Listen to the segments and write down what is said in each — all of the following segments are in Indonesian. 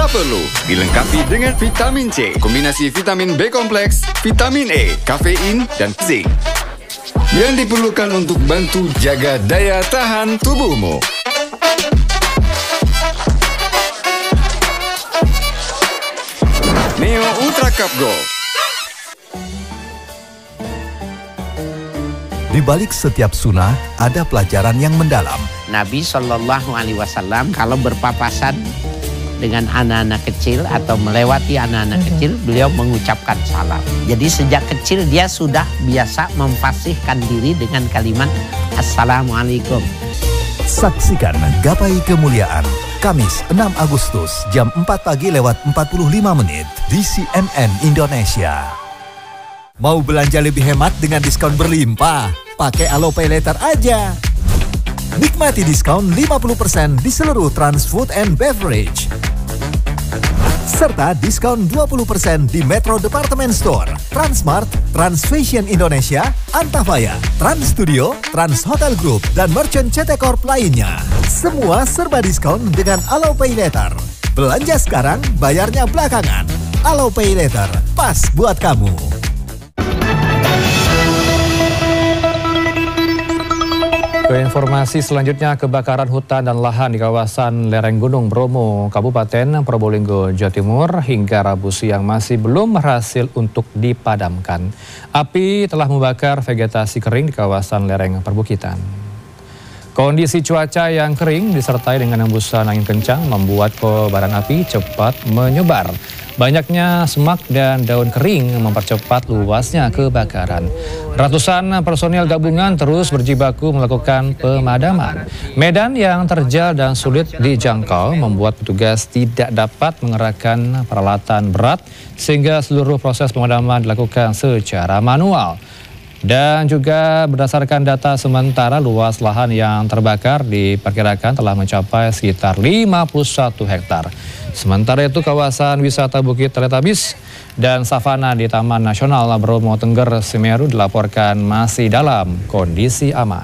perlu. Dilengkapi dengan vitamin C, kombinasi vitamin B kompleks, vitamin E, kafein, dan zinc yang diperlukan untuk bantu jaga daya tahan tubuhmu. Neo Ultra Cup Gold. Di balik setiap sunnah ada pelajaran yang mendalam. Nabi Shallallahu Alaihi Wasallam kalau berpapasan dengan anak-anak kecil atau melewati anak-anak kecil, beliau mengucapkan salam. Jadi sejak kecil dia sudah biasa memfasihkan diri dengan kalimat Assalamualaikum. Saksikan Gapai Kemuliaan Kamis 6 Agustus jam 4 pagi lewat 45 menit di CNN Indonesia. Mau belanja lebih hemat dengan diskon berlimpah? Pakai Alo Pay Later aja. Nikmati diskon 50% di seluruh Trans Food and Beverage. Serta diskon 20% di Metro Department Store, Transmart, Trans Fashion Indonesia, Antafaya, Trans Studio, Trans Hotel Group, dan Merchant CT Corp lainnya. Semua serba diskon dengan Alo Pay Later. Belanja sekarang, bayarnya belakangan. Alo Pay Later, pas buat kamu. Ke informasi selanjutnya, kebakaran hutan dan lahan di kawasan lereng Gunung Bromo, Kabupaten Probolinggo, Jawa Timur hingga Rabu siang masih belum berhasil untuk dipadamkan. Api telah membakar vegetasi kering di kawasan lereng perbukitan. Kondisi cuaca yang kering disertai dengan hembusan angin kencang membuat kobaran api cepat menyebar. Banyaknya semak dan daun kering mempercepat luasnya kebakaran. Ratusan personil gabungan terus berjibaku melakukan pemadaman. Medan yang terjal dan sulit dijangkau membuat petugas tidak dapat mengerahkan peralatan berat sehingga seluruh proses pemadaman dilakukan secara manual. Dan juga berdasarkan data sementara, luas lahan yang terbakar diperkirakan telah mencapai sekitar 51 hektar. Sementara itu kawasan wisata Bukit Teletabis dan savana di Taman Nasional Bromo Tengger Semeru dilaporkan masih dalam kondisi aman.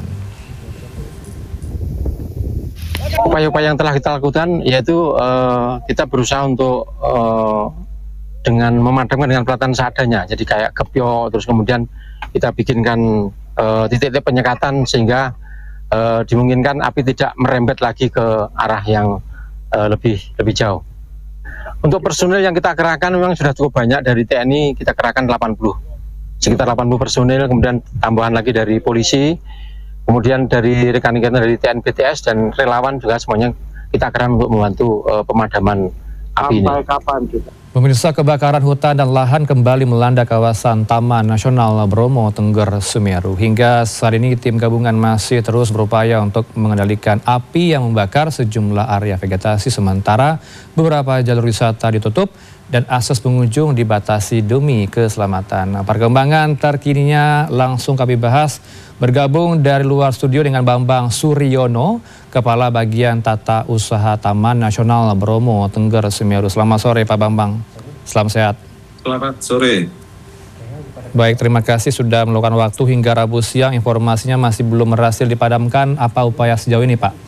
Upaya-upaya yang telah kita lakukan yaitu kita berusaha untuk dengan memadamkan dengan peralatan seadanya. Jadi kayak kepio, terus kemudian kita bikinkan titik-titik penyekatan sehingga dimungkinkan api tidak merembet lagi ke arah yang lebih jauh. Untuk personil yang kita kerahkan memang sudah cukup banyak. Dari TNI kita kerahkan sekitar 80 personil, kemudian tambahan lagi dari polisi, kemudian dari rekan-rekan dari TNBTS dan relawan juga semuanya kita kerahkan untuk membantu pemadaman api ini. Sampai kapan kita? Pemirsa, kebakaran hutan dan lahan kembali melanda kawasan Taman Nasional Bromo Tengger Semeru. Hingga saat ini tim gabungan masih terus berupaya untuk mengendalikan api yang membakar sejumlah area vegetasi, sementara beberapa jalur wisata ditutup dan akses pengunjung dibatasi demi keselamatan. Perkembangan terkininya langsung kami bahas bergabung dari luar studio dengan Bambang Suryono, Kepala Bagian Tata Usaha Taman Nasional Bromo Tengger Semeru. Selamat sore Pak Bambang, selamat sehat. Selamat sore. Baik, terima kasih sudah meluangkan waktu hingga Rabu siang. Informasinya masih belum berhasil dipadamkan. Apa upaya sejauh ini Pak?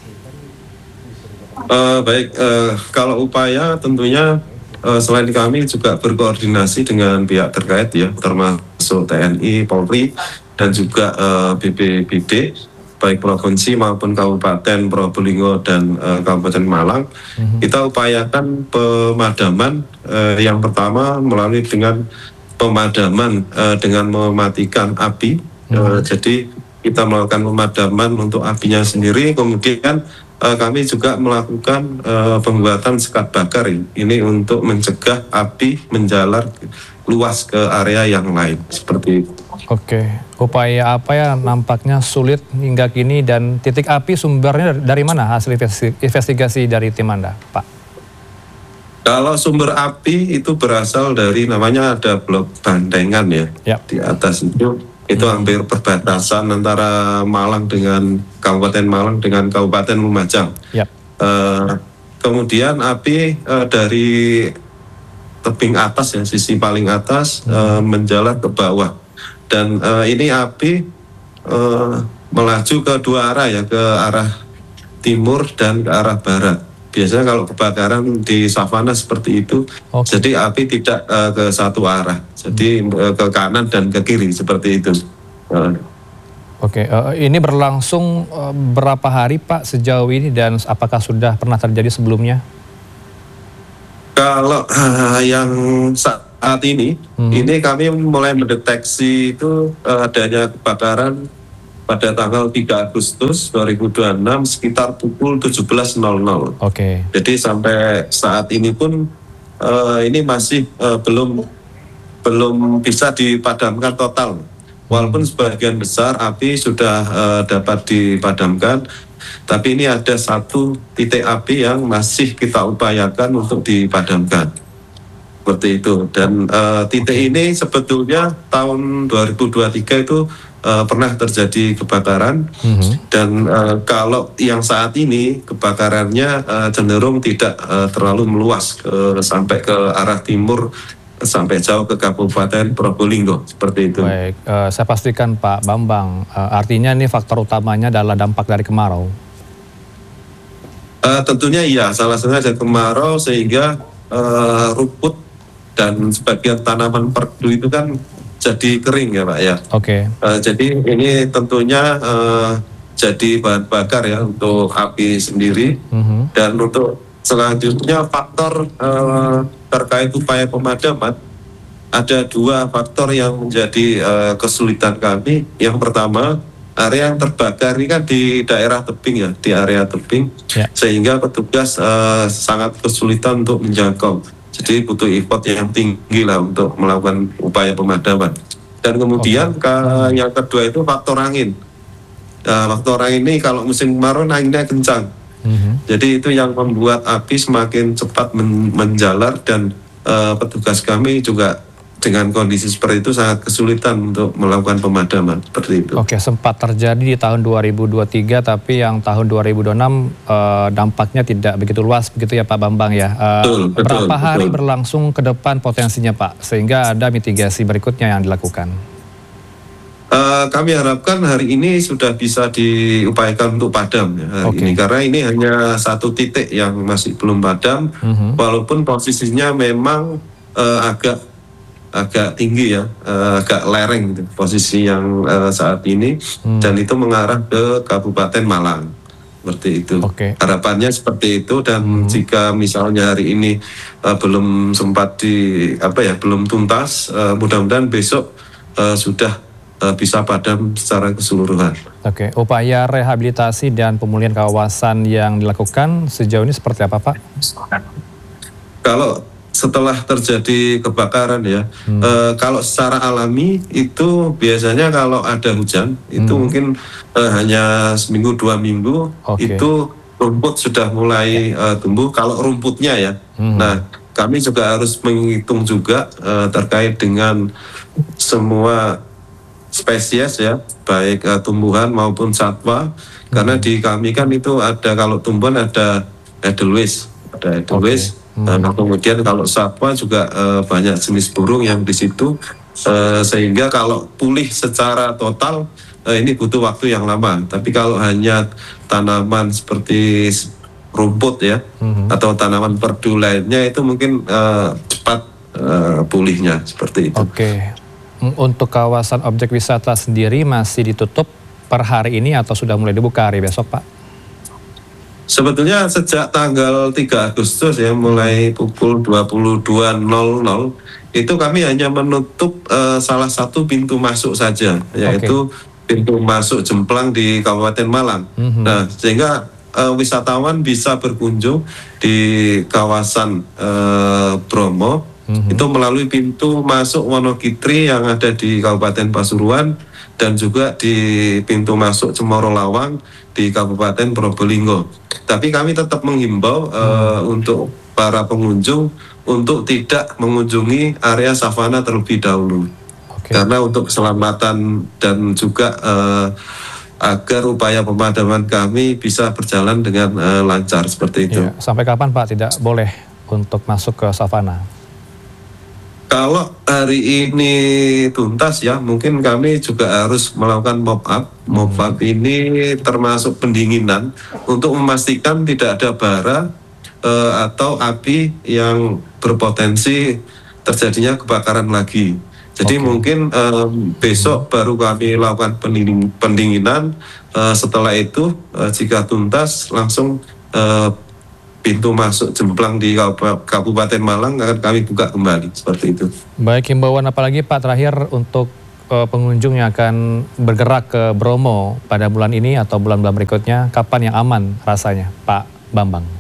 Kalau upaya tentunya selain kami juga berkoordinasi dengan pihak terkait ya, termasuk TNI, Polri, dan juga BPBD, baik provinsi maupun Kabupaten Probolinggo dan Kabupaten Malang. Kita upayakan pemadaman yang pertama melalui dengan pemadaman dengan mematikan api. Jadi kita melakukan pemadaman untuk apinya sendiri, kemudian kami juga melakukan pembuatan sekat bakar ini untuk mencegah api menjalar luas ke area yang lain, seperti itu. Oke, upaya apa ya nampaknya sulit hingga kini, dan titik api sumbernya dari mana hasil investigasi dari tim Anda, Pak? Kalau sumber api itu berasal dari namanya ada blok bandengan ya. Di atas itu hampir perbatasan antara Malang dengan Kabupaten Malang dengan Kabupaten Lumajang. Kemudian api dari tebing atas ya, sisi paling atas menjalar ke bawah. Dan ini api melaju ke dua arah ya, ke arah timur dan ke arah barat. Biasanya kalau kebakaran di savana seperti itu, jadi api tidak ke satu arah, jadi ke kanan dan ke kiri seperti itu. Ini berlangsung berapa hari Pak sejauh ini dan apakah sudah pernah terjadi sebelumnya? Kalau yang saat ini kami mulai mendeteksi itu adanya kebakaran pada tanggal 3 Agustus 2026 sekitar pukul 17.00. Jadi sampai saat ini pun ini masih belum bisa dipadamkan total. Walaupun sebagian besar api sudah dapat dipadamkan, tapi ini ada satu titik api yang masih kita upayakan untuk dipadamkan. Seperti itu. Dan titik ini sebetulnya tahun 2023 itu pernah terjadi kebakaran. Dan kalau yang saat ini kebakarannya cenderung tidak terlalu meluas sampai ke arah timur, sampai jauh ke Kabupaten Probolinggo, seperti itu. Baik, saya pastikan Pak Bambang, artinya ini faktor utamanya adalah dampak dari kemarau. Tentunya iya, salah satunya ada kemarau sehingga rumput dan sebagian tanaman perdu itu kan jadi kering ya Pak ya. Jadi ini tentunya jadi bahan bakar ya untuk api sendiri. Dan untuk selanjutnya faktor terkait upaya pemadaman, ada dua faktor yang menjadi kesulitan kami. Yang pertama, area yang terbakar ini kan di daerah tebing ya, di area tebing, sehingga petugas sangat kesulitan untuk menjangkau. Jadi butuh effort yang tinggi lah untuk melakukan upaya pemadaman. Dan kemudian yang kedua itu faktor angin. Faktor angin ini kalau musim kemarau anginnya kencang. Jadi itu yang membuat api semakin cepat menjalar dan petugas kami juga dengan kondisi seperti itu sangat kesulitan untuk melakukan pemadaman seperti itu. Sempat terjadi di tahun 2023 tapi yang tahun 2026 dampaknya tidak begitu luas begitu ya Pak Bambang ya. Berapa hari berlangsung ke depan potensinya Pak sehingga ada mitigasi berikutnya yang dilakukan? Kami harapkan hari ini sudah bisa diupayakan untuk padam ya, hari ini, karena ini hanya satu titik yang masih belum padam, walaupun posisinya memang agak tinggi ya, agak lereng gitu, posisi yang saat ini, dan itu mengarah ke Kabupaten Malang seperti itu. Harapannya seperti itu, dan jika misalnya hari ini belum sempat belum tuntas, mudah-mudahan besok sudah bisa padam secara keseluruhan. Upaya rehabilitasi dan pemulihan kawasan yang dilakukan sejauh ini seperti apa Pak? Kalau setelah terjadi kebakaran ya, kalau secara alami itu biasanya kalau ada hujan itu mungkin hanya seminggu 2 minggu itu rumput sudah mulai tumbuh. Kalau rumputnya ya, nah kami juga harus menghitung juga terkait dengan semua spesies ya, baik tumbuhan maupun satwa, karena di kami kan itu ada, kalau tumbuhan ada edelweiss, dan kemudian kalau satwa juga banyak jenis burung yang di situ, sehingga kalau pulih secara total ini butuh waktu yang lama. Tapi kalau hanya tanaman seperti rumput ya, atau tanaman perdu lainnya itu mungkin cepat pulihnya seperti itu. Untuk kawasan objek wisata sendiri masih ditutup per hari ini atau sudah mulai dibuka hari besok Pak? Sebetulnya sejak tanggal 3 Agustus ya, mulai pukul 22.00 itu kami hanya menutup salah satu pintu masuk saja, yaitu pintu masuk Jemplang di Kabupaten Malang. Nah, sehingga wisatawan bisa berkunjung di kawasan Bromo itu melalui pintu masuk Wonogiri yang ada di Kabupaten Pasuruan, dan juga di pintu masuk Cemoro Lawang di Kabupaten Probolinggo. Tapi kami tetap menghimbau untuk para pengunjung untuk tidak mengunjungi area savana terlebih dahulu. Karena untuk keselamatan dan juga agar upaya pemadaman kami bisa berjalan dengan lancar seperti itu. Sampai kapan Pak tidak boleh untuk masuk ke savana? Kalau hari ini tuntas ya, mungkin kami juga harus melakukan mop-up. Mop-up ini termasuk pendinginan untuk memastikan tidak ada bara atau api yang berpotensi terjadinya kebakaran lagi. Jadi mungkin besok baru kami lakukan pendinginan. Setelah itu jika tuntas langsung pintu masuk Jemplang di Kabupaten Malang akan kami buka kembali, seperti itu. Baik, himbauan apalagi Pak terakhir untuk pengunjung yang akan bergerak ke Bromo pada bulan ini atau bulan-bulan berikutnya, kapan yang aman rasanya Pak Bambang?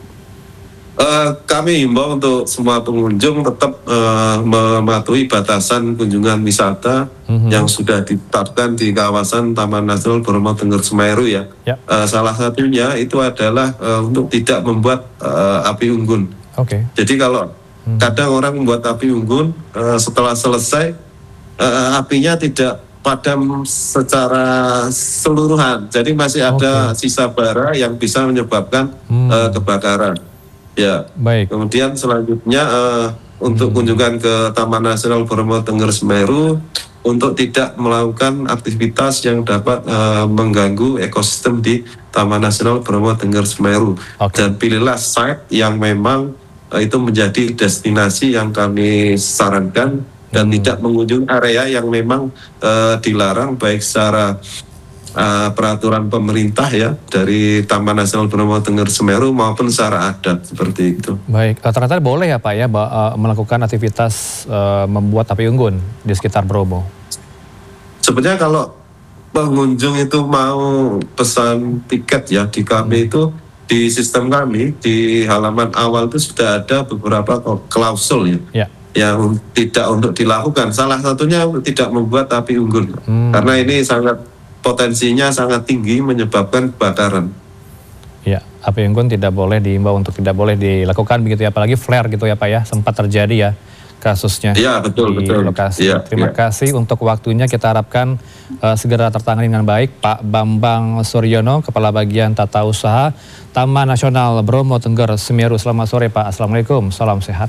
Kami himbau untuk semua pengunjung tetap mematuhi batasan kunjungan wisata yang sudah ditetapkan di kawasan Taman Nasional Bromo Tengger Semeru ya. Salah satunya itu adalah untuk tidak membuat api unggun. Jadi kalau kadang orang membuat api unggun, setelah selesai apinya tidak padam secara seluruhan. Jadi masih ada sisa bara yang bisa menyebabkan kebakaran. Ya, baik. Kemudian selanjutnya untuk kunjungan ke Taman Nasional Bromo Tengger Semeru untuk tidak melakukan aktivitas yang dapat mengganggu ekosistem di Taman Nasional Bromo Tengger Semeru. Dan pilihlah site yang memang itu menjadi destinasi yang kami sarankan dan tidak mengunjungi area yang memang dilarang baik secara peraturan pemerintah ya dari Taman Nasional Bromo Tengger Semeru maupun secara adat, seperti itu. Baik, ternyata boleh ya Pak ya melakukan aktivitas membuat api unggun di sekitar Bromo? Sebenarnya kalau pengunjung itu mau pesan tiket ya di kami itu, di sistem kami di halaman awal itu sudah ada beberapa klausul ya. Yang tidak untuk dilakukan. Salah satunya tidak membuat api unggun karena ini potensinya sangat tinggi menyebabkan kebakaran. Ya, api unggun tidak boleh diimbau untuk tidak boleh dilakukan begitu ya, apalagi flare gitu ya Pak ya, sempat terjadi ya kasusnya. Iya, betul. Lokasi. Terima kasih untuk waktunya, kita harapkan segera tertangani dengan baik Pak Bambang Suryono, Kepala Bagian Tata Usaha Taman Nasional Bromo Tengger Semeru. Selamat sore Pak, Assalamualaikum, salam sehat.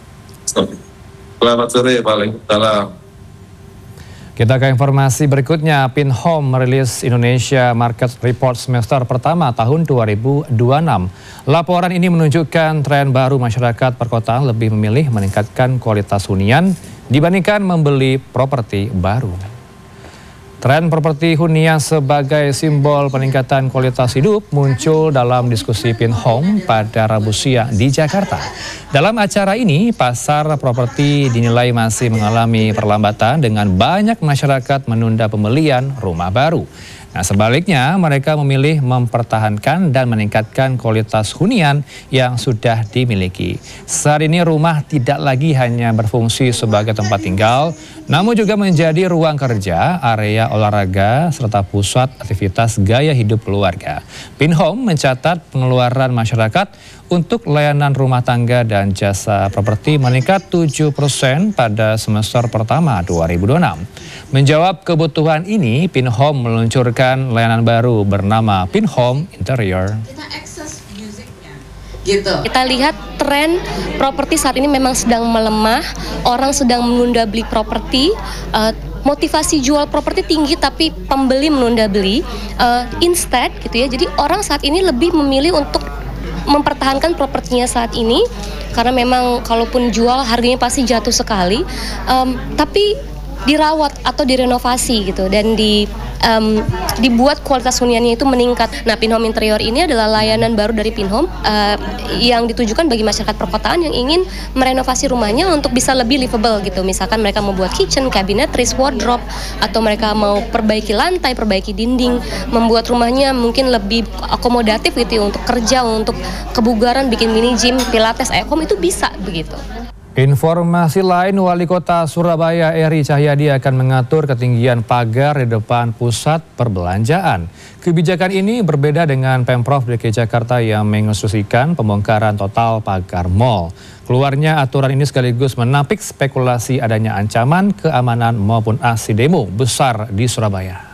Selamat sore, Waalaikumsalam. Kita ke informasi berikutnya. Pinhome merilis Indonesia Market Report semester pertama tahun 2026. Laporan ini menunjukkan tren baru masyarakat perkotaan lebih memilih meningkatkan kualitas hunian dibandingkan membeli properti baru. Tren properti hunian sebagai simbol peningkatan kualitas hidup muncul dalam diskusi Pinhome pada Rabu siang di Jakarta. Dalam acara ini, pasar properti dinilai masih mengalami perlambatan dengan banyak masyarakat menunda pembelian rumah baru. Nah, sebaliknya mereka memilih mempertahankan dan meningkatkan kualitas hunian yang sudah dimiliki. Saat ini rumah tidak lagi hanya berfungsi sebagai tempat tinggal, namun juga menjadi ruang kerja, area olahraga, serta pusat aktivitas gaya hidup keluarga. Pinhome mencatat pengeluaran masyarakat untuk layanan rumah tangga dan jasa properti meningkat 7% pada semester pertama 2026. Menjawab kebutuhan ini, Pinhome meluncurkan layanan baru bernama Pinhome Interior. Kita lihat tren properti saat ini memang sedang melemah, orang sedang menunda beli properti, motivasi jual properti tinggi tapi pembeli menunda beli, instead gitu ya. Jadi orang saat ini lebih memilih untuk mempertahankan propertinya saat ini karena memang kalaupun jual harganya pasti jatuh sekali, tapi dirawat atau direnovasi gitu dan dibuat kualitas huniannya itu meningkat. Nah, Pinhome Interior ini adalah layanan baru dari Pinhome yang ditujukan bagi masyarakat perkotaan yang ingin merenovasi rumahnya untuk bisa lebih livable gitu. Misalkan mereka membuat kitchen, cabinetries, wardrobe, atau mereka mau perbaiki lantai, perbaiki dinding, membuat rumahnya mungkin lebih akomodatif gitu ya, untuk kerja, untuk kebugaran, bikin mini gym, pilates, home itu bisa begitu. Informasi lain, Wali Kota Surabaya Eri Cahyadi akan mengatur ketinggian pagar di depan pusat perbelanjaan. Kebijakan ini berbeda dengan Pemprov DKI Jakarta yang menginstruksikan pembongkaran total pagar mal. Keluarnya aturan ini sekaligus menampik spekulasi adanya ancaman keamanan maupun aksi demo besar di Surabaya.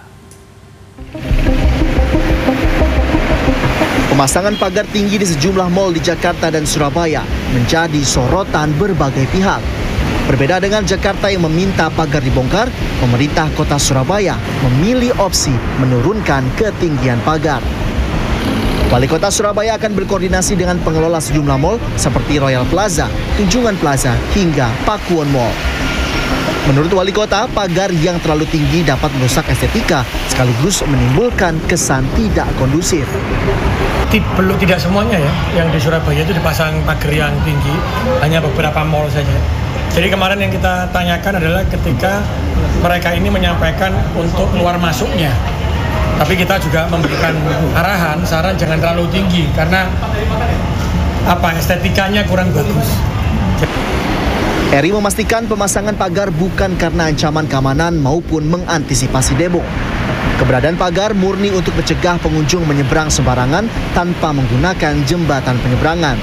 Pemasangan pagar tinggi di sejumlah mal di Jakarta dan Surabaya menjadi sorotan berbagai pihak. Berbeda dengan Jakarta yang meminta pagar dibongkar, pemerintah kota Surabaya memilih opsi menurunkan ketinggian pagar. Wali Kota Surabaya akan berkoordinasi dengan pengelola sejumlah mal seperti Royal Plaza, Tunjungan Plaza, hingga Pakuwon Mall. Menurut Wali Kota, pagar yang terlalu tinggi dapat merusak estetika sekaligus menimbulkan kesan tidak kondusif. Tidak semuanya ya, yang di Surabaya itu dipasang pagar yang tinggi, hanya beberapa mal saja. Jadi kemarin yang kita tanyakan adalah ketika mereka ini menyampaikan untuk keluar masuknya. Tapi kita juga memberikan arahan, saran jangan terlalu tinggi karena estetikanya kurang bagus. Eri memastikan pemasangan pagar bukan karena ancaman keamanan maupun mengantisipasi demo. Keberadaan pagar murni untuk mencegah pengunjung menyeberang sembarangan tanpa menggunakan jembatan penyeberangan.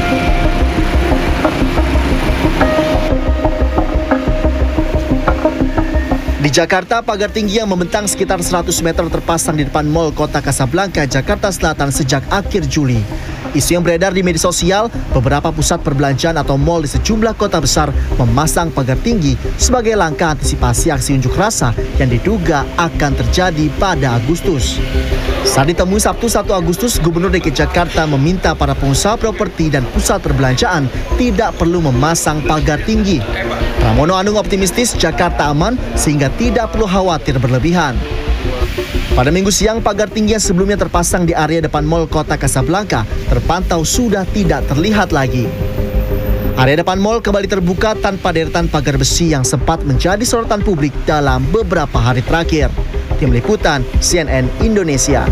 Di Jakarta, pagar tinggi yang membentang sekitar 100 meter terpasang di depan Mall Kota Kasablanka, Jakarta Selatan sejak akhir Juli. Isu yang beredar di media sosial, beberapa pusat perbelanjaan atau mal di sejumlah kota besar memasang pagar tinggi sebagai langkah antisipasi aksi unjuk rasa yang diduga akan terjadi pada Agustus. Saat ditemui Sabtu 1 Agustus, Gubernur DKI Jakarta meminta para pengusaha properti dan pusat perbelanjaan tidak perlu memasang pagar tinggi. Pramono Anung optimistis Jakarta aman sehingga tidak perlu khawatir berlebihan. Pada Minggu siang, pagar tinggi yang sebelumnya terpasang di area depan Mall Kota Kasablanka terpantau sudah tidak terlihat lagi. Area depan mall kembali terbuka tanpa deretan pagar besi yang sempat menjadi sorotan publik dalam beberapa hari terakhir. Tim Liputan CNN Indonesia.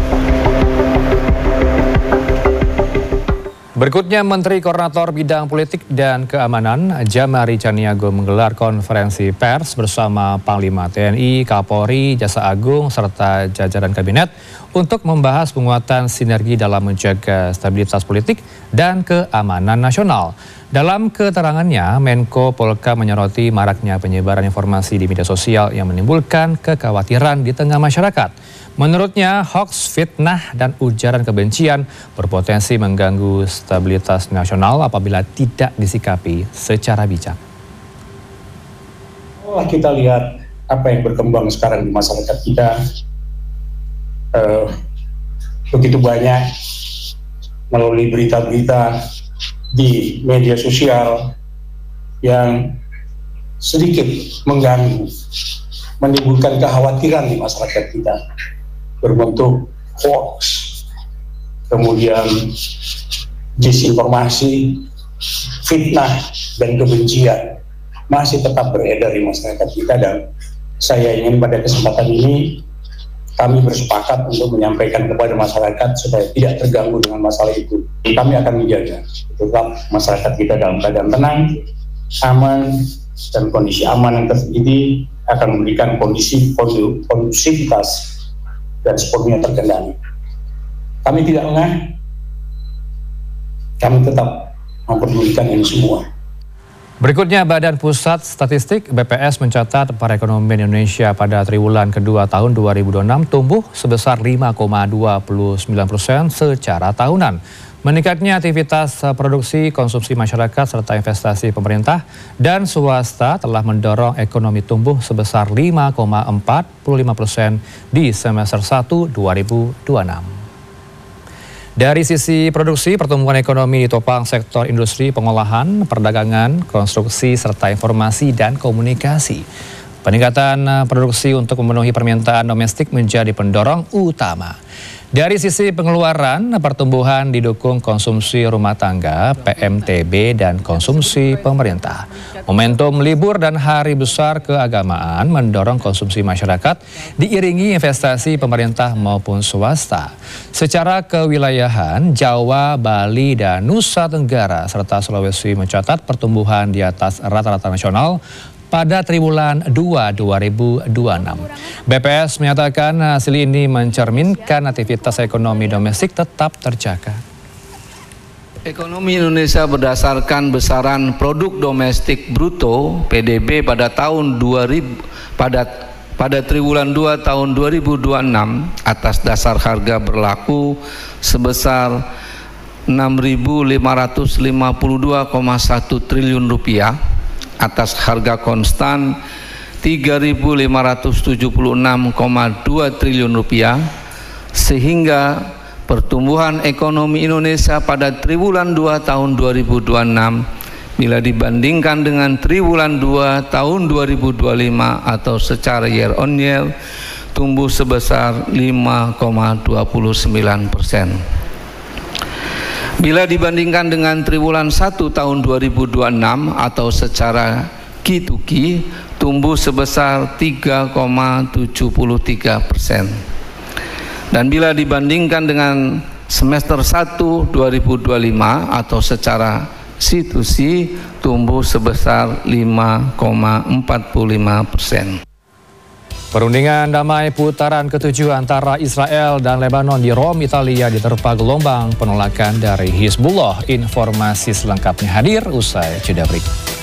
Berikutnya, Menteri Koordinator Bidang Politik dan Keamanan Jamari Caniago menggelar konferensi pers bersama Panglima TNI, Kapolri, Jaksa Agung, serta jajaran Kabinet untuk membahas penguatan sinergi dalam menjaga stabilitas politik dan keamanan nasional. Dalam keterangannya, Menko Polka menyoroti maraknya penyebaran informasi di media sosial yang menimbulkan kekhawatiran di tengah masyarakat. Menurutnya, hoaks, fitnah, dan ujaran kebencian berpotensi mengganggu stabilitas nasional apabila tidak disikapi secara bijak. Kita lihat apa yang berkembang sekarang di masyarakat kita, begitu banyak melalui berita-berita di media sosial yang sedikit mengganggu, menimbulkan kekhawatiran di masyarakat kita, berbentuk hoax, kemudian disinformasi, fitnah, dan kebencian masih tetap beredar di masyarakat kita. Dan saya ingin pada kesempatan ini kami bersepakat untuk menyampaikan kepada masyarakat supaya tidak terganggu dengan masalah itu. Kami akan menjaga tetap masyarakat kita dalam keadaan tenang, aman, dan kondisi aman yang terjadi akan memberikan kondisi kondusivitas dan sepenuhnya terkendali. Kami tidak lengah, kami tetap memperdulikan ini semua. Berikutnya, Badan Pusat Statistik BPS mencatat perekonomian Indonesia pada triwulan kedua tahun 2026 tumbuh sebesar 5,29% secara tahunan. Meningkatnya aktivitas produksi, konsumsi masyarakat, serta investasi pemerintah dan swasta telah mendorong ekonomi tumbuh sebesar 5,45% di semester 1 2026. Dari sisi produksi, pertumbuhan ekonomi ditopang sektor industri, pengolahan, perdagangan, konstruksi, serta informasi dan komunikasi. Peningkatan produksi untuk memenuhi permintaan domestik menjadi pendorong utama. Dari sisi pengeluaran, pertumbuhan didukung konsumsi rumah tangga, PMTB, dan konsumsi pemerintah. Momentum libur dan hari besar keagamaan mendorong konsumsi masyarakat, diiringi investasi pemerintah maupun swasta. Secara kewilayahan, Jawa, Bali, dan Nusa Tenggara, serta Sulawesi mencatat pertumbuhan di atas rata-rata nasional pada triwulan 2 2026. BPS menyatakan hasil ini mencerminkan aktivitas ekonomi domestik tetap terjaga. Ekonomi Indonesia berdasarkan besaran produk domestik bruto PDB pada tahun 2000 pada triwulan 2 tahun 2026 atas dasar harga berlaku sebesar 6.552,1 triliun rupiah atas harga konstan 3.576,2 triliun rupiah, sehingga pertumbuhan ekonomi Indonesia pada triwulan 2 tahun 2026 bila dibandingkan dengan triwulan 2 tahun 2025 atau secara year on year tumbuh sebesar 5,29%. Bila dibandingkan dengan triwulan 1 tahun 2026 atau secara Q2Q tumbuh sebesar 3,73%. Dan bila dibandingkan dengan semester 1 2025 atau secara C2C tumbuh sebesar 5,45%. Perundingan damai putaran ke-7 antara Israel dan Lebanon di Rome, Italia diterpa gelombang penolakan dari Hizbullah. Informasi selengkapnya hadir usai jeda berikut.